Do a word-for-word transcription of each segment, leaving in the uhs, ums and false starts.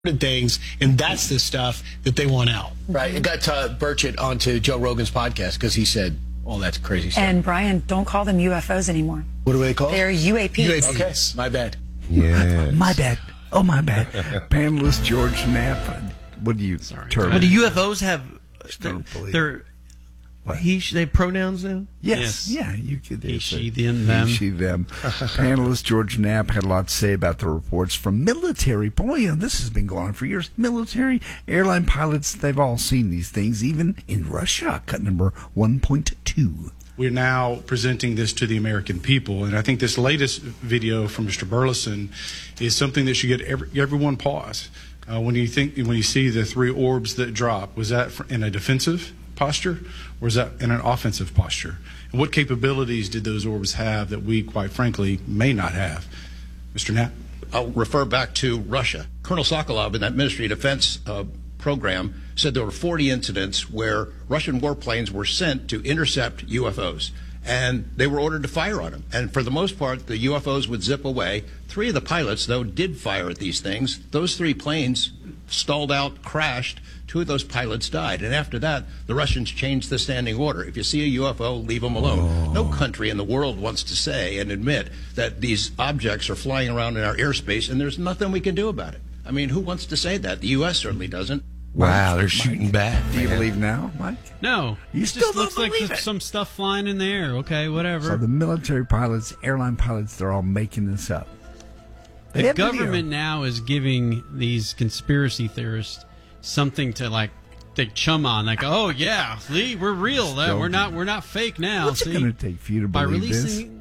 things, and that's the stuff that they want out. Right. It got uh, Burchett onto Joe Rogan's podcast because he said, "Oh, that's crazy stuff." And Brian, don't call them U F Os anymore. What do they call? They're U A Ps. U A Ps. Okay, my bad. Yeah, my bad. Oh, my bad. Panelist George Knapp. What do you? Sorry. But do U F Os have? They're. they're What? He, they have pronouns now? Yes. Yes. Yeah, you could. He, it's she, a- them, them. He, she, them. Panelist George Knapp had a lot to say about the reports from military. Boy, you know, this has been going on for years. Military airline pilots, they've all seen these things, even in Russia. Cut number one point two. We're now presenting this to the American people, and I think this latest video from Mister Burleson is something that should get every, everyone pause. Uh, when you think, when you see the three orbs that drop, was that in a defensive posture, or is that in an offensive posture? And what capabilities did those orbs have that we, quite frankly, may not have? Mister Knapp? I'll refer back to Russia. Colonel Sokolov in that Ministry of Defense uh, program said there were forty incidents where Russian warplanes were sent to intercept U F Os, and they were ordered to fire on them. And for the most part, the U F Os would zip away. Three of the pilots, though, did fire at these things. Those three planes stalled out, crashed. Two of those pilots died. And after that, the Russians changed the standing order. If you see a U F O, leave them alone. Oh. No country in the world wants to say and admit that these objects are flying around in our airspace, and there's nothing we can do about it. I mean, who wants to say that? The U S certainly doesn't. Wow, they're Mike, shooting back. Do you believe now, Mike? No. You it still just don't looks like believe there's it? some stuff flying in the air. Okay, whatever. So the military pilots, airline pilots, they're all making this up. They the have video. government now is giving these conspiracy theorists something to like take chum on. Like, oh yeah, see, we're real. That we're not we're not fake now. What's see? it going to take for you to By believe this? releasing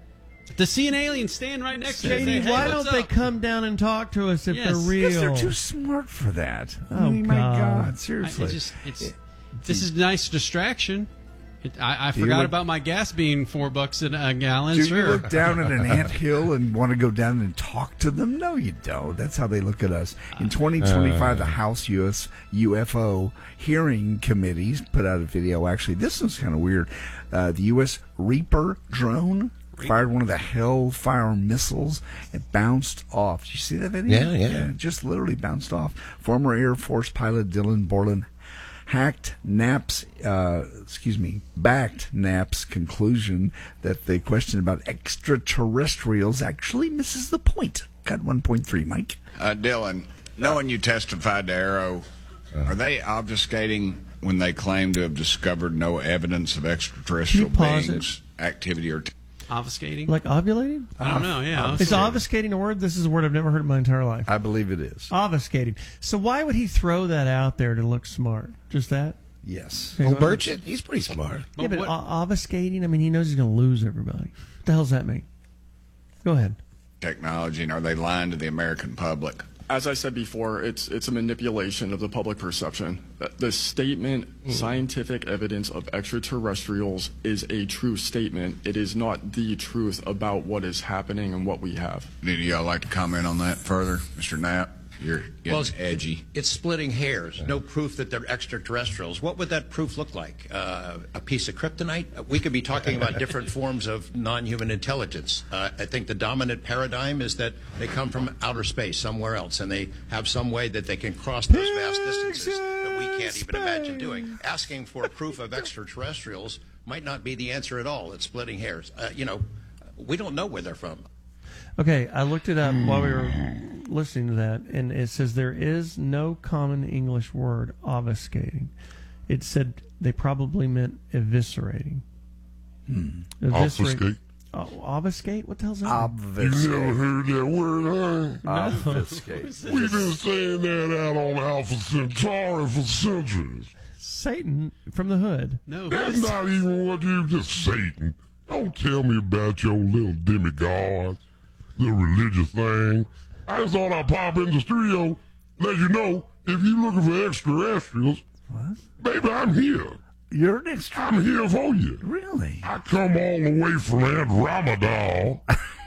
to see an alien stand right next to you. J and say, D, hey, why what's don't they up? come down and talk to us if Yes. they're real? Because they're too smart for that. Oh, I mean, my God. God, I, seriously. it's just, it's, this is a nice distraction. It, I, I Do you forgot look- about my gas being four bucks a, a gallon. Do sure. you look down at an anthill and want to go down and talk to them? No, you don't. That's how they look at us. In twenty twenty-five, the House U S U F O Hearing Committees put out a video. Actually, this was kind of weird. Uh, the U S Reaper drone fired one of the Hellfire missiles. It bounced off. Did you see that video? Yeah, yeah. It just literally bounced off. Former Air Force pilot Dylan Borland hacked Knapp's, uh, excuse me, backed Knapp's conclusion that the question about extraterrestrials actually misses the point. Cut one point three, Mike. Uh, Dylan, knowing you testified to Arrow, are they obfuscating when they claim to have discovered no evidence of extraterrestrial Can you pause beings, activity, or... T- Obfuscating? Like ovulating? I don't know, yeah. Is obfuscating a word? This is a word I've never heard in my entire life. I believe it is. Obfuscating. So why would he throw that out there to look smart? Just that? Yes. Well, Burchett, he's pretty smart. Yeah, but what- o- obfuscating, I mean, he knows he's going to lose everybody. What the hell does that mean? Go ahead. technology, and are they lying to the American public? As I said before, it's it's a manipulation of the public perception. The statement, mm. scientific evidence of extraterrestrials, is a true statement. It is not the truth about what is happening and what we have. Did y'all like to comment on that further, Mister Knapp? You're getting well, it's, edgy. It's splitting hairs. No proof that they're extraterrestrials. What would that proof look like? Uh, a piece of kryptonite? We could be talking about different forms of non-human intelligence. Uh, I think the dominant paradigm is that they come from outer space, somewhere else, and they have some way that they can cross those vast distances that we can't even imagine doing. Asking for proof of extraterrestrials might not be the answer at all. It's splitting hairs. Uh, you know, we don't know where they're from. Okay, I looked it up while we were listening to that, and it says there is no common English word, obfuscating. It said they probably meant eviscerating. Hmm. Obfuscate. Oh, obfuscate? What the hell's that? Obfuscate. You never heard that word, huh? Obfuscate. We've been saying that out on Alpha Centauri for centuries. Satan from the hood. No, That's not even what you just Satan. Don't tell me about your little demigods, the religious thing. I just thought I'd pop in the studio, let you know, if you're looking for extraterrestrials, What? baby, I'm here. You're an extra. I'm here for you. Really? I come all the way from Aunt Ramadan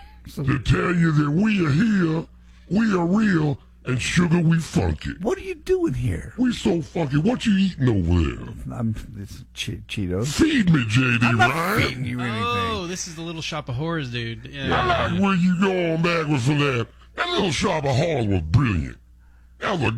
to tell you that we are here, we are real, and sugar, we funky. What are you doing here? We so funky. What you eating over there? I'm it's che- Cheetos. Feed me, J D. I'm not Ryan. feeding you anything. Oh, this is the Little Shop of Horrors, dude. Yeah. I like where you going backwards from that. That little shop of horrors was brilliant. That was a